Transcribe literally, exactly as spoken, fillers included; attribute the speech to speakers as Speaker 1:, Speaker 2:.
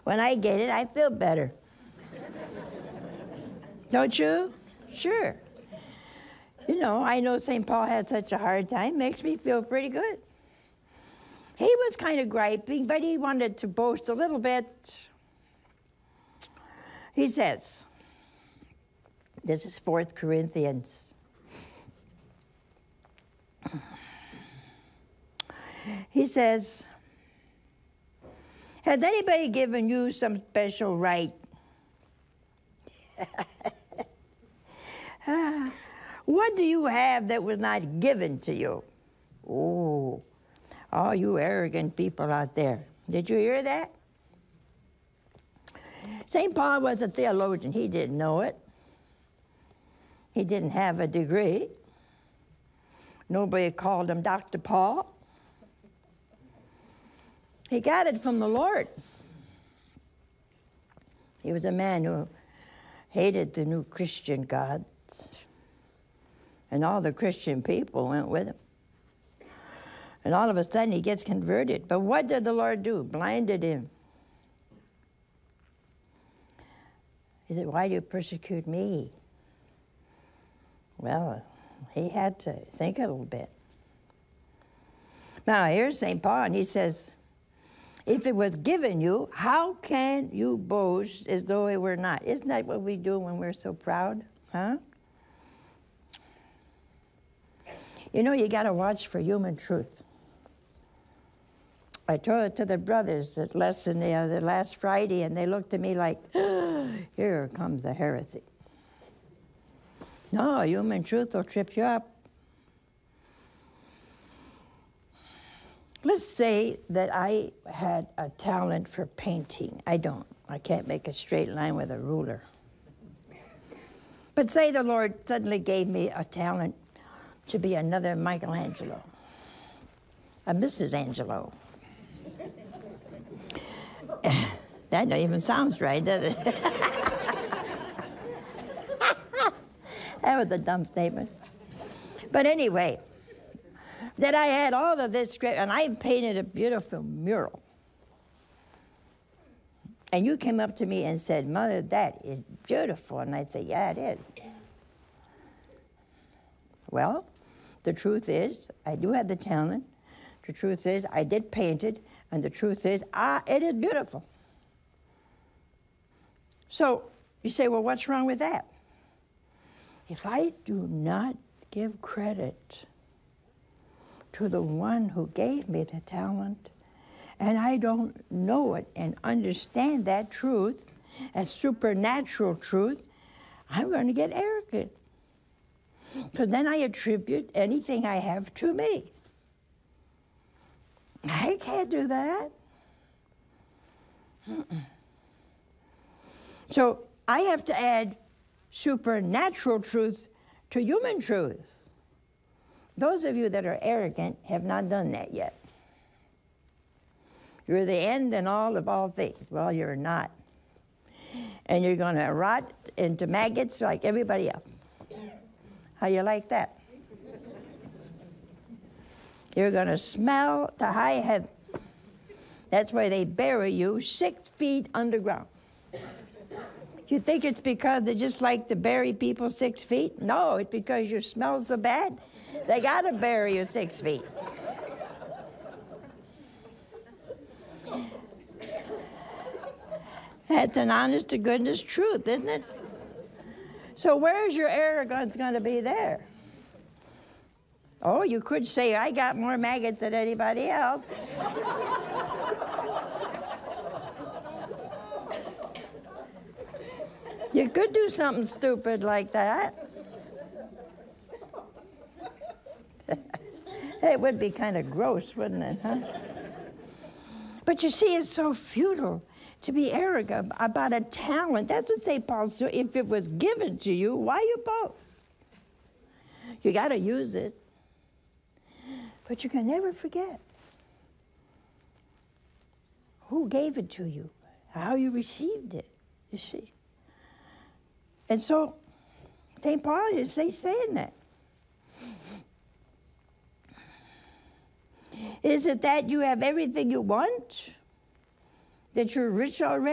Speaker 1: When I get it, I feel better. Don't you? Sure. You know, I know Saint Paul had such a hard time. Makes me feel pretty good. He was kind of griping, but he wanted to boast a little bit. He says, this is Fourth Corinthians. He says, has anybody given you some special right? uh, what do you have that was not given to you? Oh, all you arrogant people out there. Did you hear that? Saint Paul was a theologian. He didn't know it. He didn't have a degree. Nobody called him Doctor Paul. He got it from the Lord. He was a man who hated the new Christian gods, and all the Christian people went with him. And all of a sudden he gets converted. But what did the Lord do? Blinded him. He said, why do you persecute me? Well, he had to think a little bit. Now, here's Saint Paul, and he says, if it was given you, how can you boast as though it were not? Isn't that what we do when we're so proud? Huh? You know, you got to watch for human truth. I told it to the brothers at lesson the, uh, the last Friday, and they looked at me like, oh, here comes the heresy. No, human truth will trip you up. Let's say that I had a talent for painting. I don't. I can't make a straight line with a ruler. But say the Lord suddenly gave me a talent to be another Michelangelo, a Missus Angelo. That don't even sounds right, does it? That was a dumb statement. But anyway, that I had all of this great, and I painted a beautiful mural. And you came up to me and said, Mother, that is beautiful. And I'd say, yeah, it is. Well, the truth is, I do have the talent. The truth is, I did paint it. And the truth is, ah, it is beautiful. So you say, well, what's wrong with that? If I do not give credit to the one who gave me the talent, and I don't know it and understand that truth as supernatural truth, I'm going to get arrogant. Because then I attribute anything I have to me. I can't do that. Mm-mm. So I have to add supernatural truth to human truth. Those of you that are arrogant have not done that yet. You're the end and all of all things. Well, you're not. And you're going to rot into maggots like everybody else. How do you like that? You're going to smell to high heaven. That's why they bury you six feet underground. You think it's because they just like to bury people six feet? No, it's because you smell so bad. They got to bury you six feet. That's an honest to goodness truth, isn't it? So where's your arrogance going to be there? Oh, you could say, I got more maggots than anybody else. You could do something stupid like that. It would be kind of gross, wouldn't it, huh? But you see, it's so futile to be arrogant about a talent. That's what Saint Paul's doing. If it was given to you, why you boast? You got to use it. But you can never forget who gave it to you, how you received it, you see. And so Saint Paul is they saying that. Is it that you have everything you want? That you're rich already?